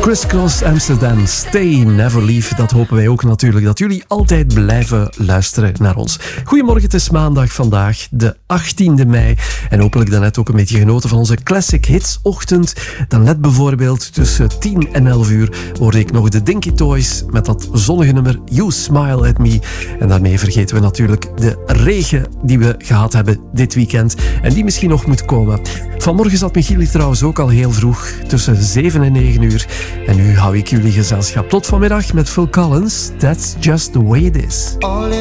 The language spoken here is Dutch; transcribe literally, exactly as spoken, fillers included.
Crisscross Amsterdam, Stay Never Leave. Dat hopen wij ook natuurlijk, dat jullie altijd blijven luisteren naar ons. Goedemorgen, het is maandag vandaag, de achttiende mei. En hopelijk daarnet ook een beetje genoten van onze Classic Hits ochtend. Dan net bijvoorbeeld tussen tien en elf uur hoorde ik nog de Dinky Toys met dat zonnige nummer You Smile At Me. En daarmee vergeten we natuurlijk de regen die we gehad hebben dit weekend. En die misschien nog moet komen. Vanmorgen zat Michiel hier trouwens ook al heel vroeg, tussen zeven en negen uur. En nu hou ik jullie gezelschap tot vanmiddag met Phil Collins. That's Just The Way It Is.